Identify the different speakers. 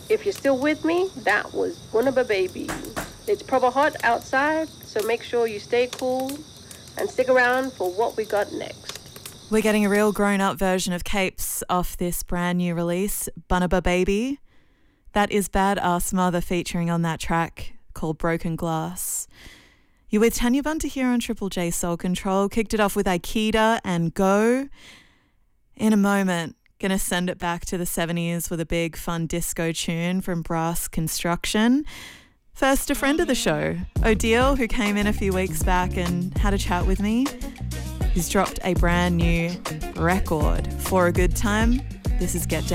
Speaker 1: If you're still with me, that was Bunaba Baby. It's proper hot outside, so make sure you stay cool and stick around for what we got next.
Speaker 2: We're getting a real grown-up version of Capes off this brand new release, Bunaba Baby. That is Badass Mother featuring on that track called Broken Glass. You're with Tanya Bunter here on Triple J Soul Control. Kicked it off with Aikida and Go. In a moment, gonna send it back to the 70s with a big fun disco tune from Brass Construction. First, a friend of the show, Odile, who came in a few weeks back and had a chat with me. He's dropped a brand new record for a good time. This is Get Down.